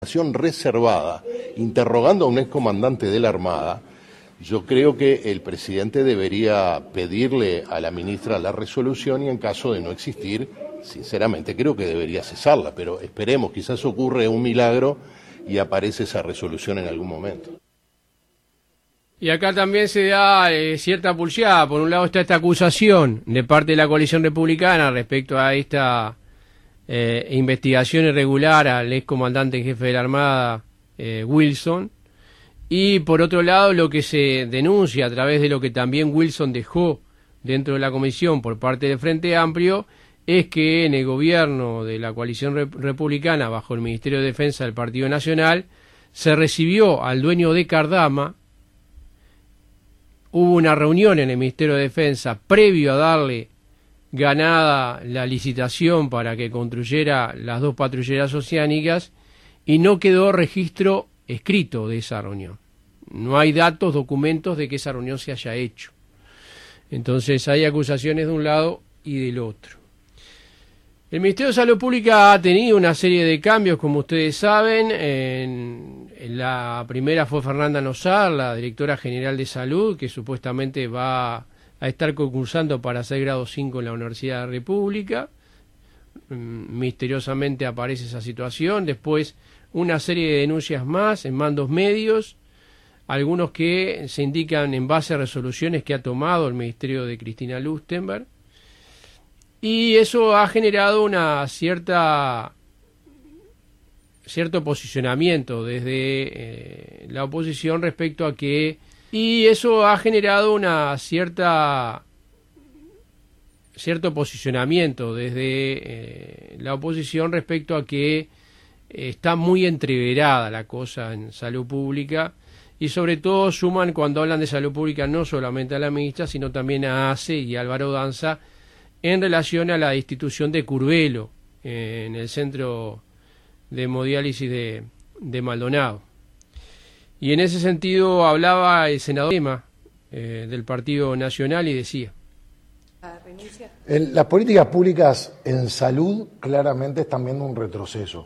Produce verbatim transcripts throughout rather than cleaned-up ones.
Reservada, interrogando a un excomandante de la Armada, yo creo que el presidente debería pedirle a la ministra la resolución y en caso de no existir, sinceramente creo que debería cesarla, pero esperemos, quizás ocurre un milagro y aparece esa resolución en algún momento. Y acá también se da eh, cierta pulseada. Por un lado está esta acusación de parte de la coalición republicana respecto a esta eh, investigación irregular al excomandante en jefe de la Armada, eh, Wilson. Y por otro lado lo que se denuncia a través de lo que también Wilson dejó dentro de la comisión por parte del Frente Amplio es que en el gobierno de la coalición rep republicana bajo el Ministerio de Defensa del Partido Nacional se recibió al dueño de Cardama. Hubo una reunión en el Ministerio de Defensa previo a darle ganada la licitación para que construyera las dos patrulleras oceánicas y no quedó registro escrito de esa reunión. No hay datos, documentos de que esa reunión se haya hecho. Entonces hay acusaciones de un lado y del otro. El Ministerio de Salud Pública ha tenido una serie de cambios, como ustedes saben. En, en la primera fue Fernanda Nosar, la directora general de Salud, que supuestamente va a estar concursando para hacer grado cinco en la Universidad de la República. Misteriosamente aparece esa situación. Después una serie de denuncias más en mandos medios, algunos que se indican en base a resoluciones que ha tomado el Ministerio de Cristina Lustenberg. Y eso ha generado una cierta cierto posicionamiento desde eh, la oposición respecto a que y eso ha generado una cierta cierto posicionamiento desde eh, la oposición respecto a que eh, está muy entreverada la cosa en salud pública y sobre todo suman cuando hablan de salud pública no solamente a la ministra sino también a A C E y a Álvaro Danza en relación a la destitución de Curvelo eh, en el centro de hemodiálisis de, de Maldonado. Y en ese sentido hablaba el senador Ema eh, del Partido Nacional y decía: el, las políticas públicas en salud claramente están viendo un retroceso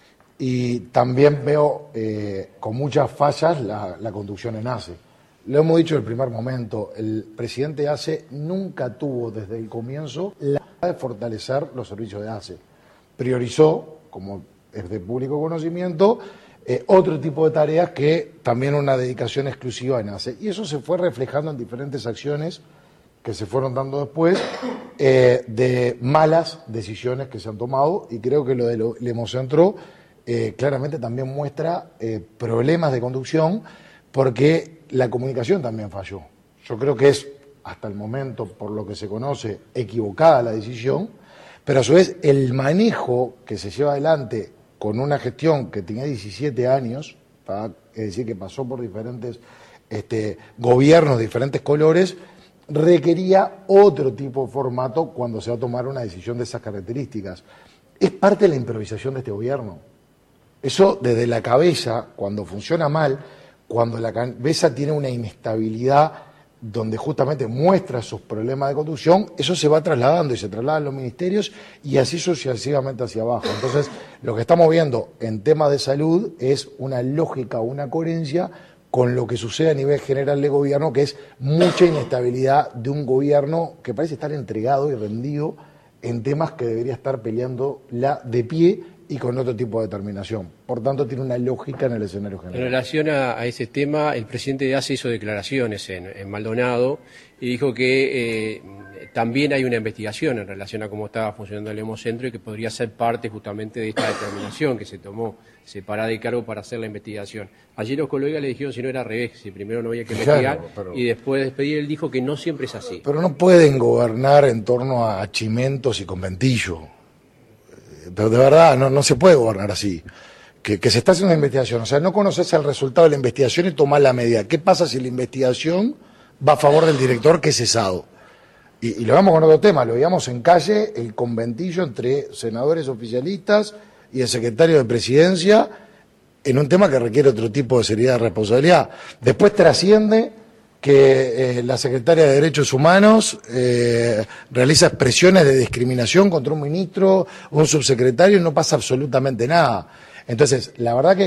y también veo eh, con muchas fallas la, la conducción en A C E. Lo hemos dicho en el primer momento, el presidente de A C E nunca tuvo desde el comienzo la de fortalecer los servicios de A C E. Priorizó, como es de público conocimiento, eh, otro tipo de tareas que también una dedicación exclusiva en A C E. Y eso se fue reflejando en diferentes acciones que se fueron dando después eh, de malas decisiones que se han tomado y creo que lo de lo, el Hemocentro eh, claramente también muestra eh, problemas de conducción porque la comunicación también falló. Yo creo que es, hasta el momento, por lo que se conoce, equivocada la decisión, pero a su vez el manejo que se lleva adelante con una gestión que tenía diecisiete años, ¿tá? Es decir, que pasó por diferentes este, gobiernos de diferentes colores, requería otro tipo de formato cuando se va a tomar una decisión de esas características. Es parte de la improvisación de este gobierno. Eso desde la cabeza, cuando funciona mal, cuando la cabeza tiene una inestabilidad donde justamente muestra sus problemas de conducción, eso se va trasladando y se traslada a los ministerios y así sucesivamente hacia abajo. Entonces, lo que estamos viendo en temas de salud es una lógica, una coherencia con lo que sucede a nivel general de gobierno, que es mucha inestabilidad de un gobierno que parece estar entregado y rendido en temas que debería estar peleando la de pie y con otro tipo de determinación. Por tanto, tiene una lógica en el escenario general. En relación a, a ese tema, el presidente de A C E hizo declaraciones en, en Maldonado y dijo que eh, también hay una investigación en relación a cómo estaba funcionando el Hemocentro y que podría ser parte justamente de esta determinación que se tomó, separada de cargo para hacer la investigación. Allí los colegas le dijeron si no era al revés, si primero no había que investigar, claro, pero... y después de despedir él dijo que no siempre es así. Pero no pueden gobernar en torno a chimentos y conventillos. Pero de verdad, no, no se puede gobernar así. Que, que se está haciendo una investigación, o sea, no conoces el resultado de la investigación y tomar la medida. ¿Qué pasa si la investigación va a favor del director que es cesado? Y, y lo vemos con otro tema, lo veíamos en calle, el conventillo entre senadores oficialistas y el secretario de Presidencia en un tema que requiere otro tipo de seriedad y responsabilidad. Después trasciende que eh, la secretaria de Derechos Humanos eh, realiza expresiones de discriminación contra un ministro o un subsecretario y no pasa absolutamente nada. Entonces, la verdad que